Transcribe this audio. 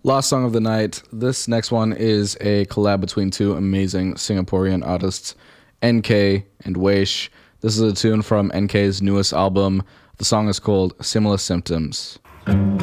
Last song of the night. This next one is a collab between two amazing Singaporean artists, NK and Weish. This is a tune from NK's newest album. The song is called Similar Symptoms.